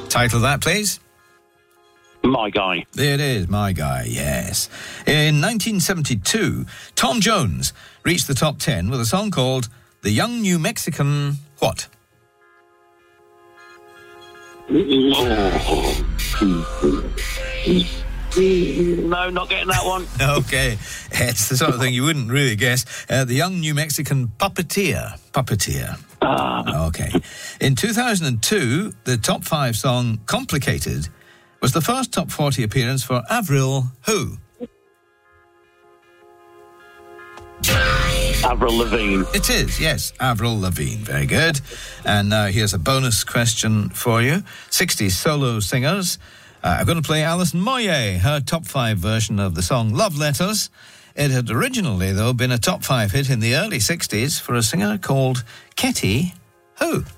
Title of that, please? My Guy. There it is, My Guy, yes. In 1972, Tom Jones reached the top 10 with a song called The Young New Mexican what? No, not getting that one. Okay, it's the sort of thing you wouldn't really guess. The Young New Mexican Puppeteer. Okay. In 2002, the top 5 song Complicated was the first top 40 appearance for Avril who? Avril Lavigne. It is, yes, Avril Lavigne. Very good. And now here's a bonus question for you. 60s solo singers. I'm going to play Alison Moyet, her top 5 version of the song Love Letters. It had originally, though, been a top 5 hit in the early 60s for a singer called Ketty who?